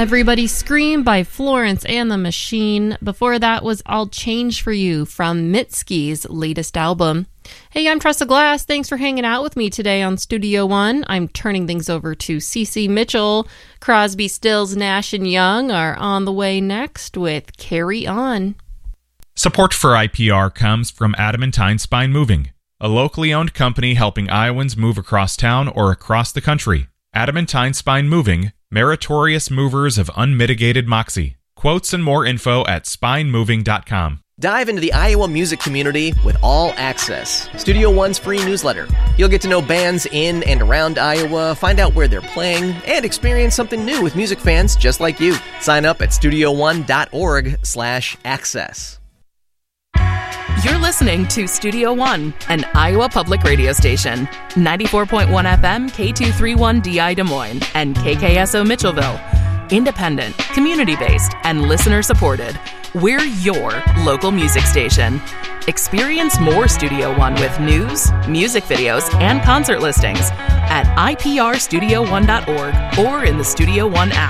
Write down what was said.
Everybody Scream by Florence and the Machine. Before that was I'll Change For You from Mitski's latest album. Hey, I'm Tressa Glass. Thanks for hanging out with me today on Studio One. I'm turning things over to Cece Mitchell. Crosby, Stills, Nash & Young are on the way next with Carry On. Support for IPR comes from Adamantine Spine Moving, a locally owned company helping Iowans move across town or across the country. Adamantine Spine Moving, meritorious movers of unmitigated moxie. Quotes and more info at spinemoving.com. Dive into the Iowa music community with All Access, Studio One's free newsletter. You'll get to know bands in and around Iowa, find out where they're playing, and experience something new with music fans just like you. Sign up at studioone.org/access. You're listening to Studio One, an Iowa public radio station. 94.1 FM, K231DI Des Moines, and KKSO Mitchellville. Independent, community-based, and listener-supported. We're your local music station. Experience more Studio One with news, music videos, and concert listings at iprstudio1.org or in the Studio One app.